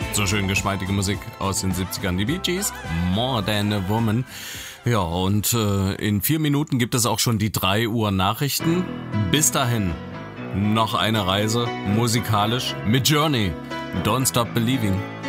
So schön geschmeidige Musik aus den 70ern. Die Bee Gees, More Than a Woman. Ja, und in 4 Minuten gibt es auch schon die 3 Uhr Nachrichten. Bis dahin noch eine Reise musikalisch mit Journey. Don't Stop Believing.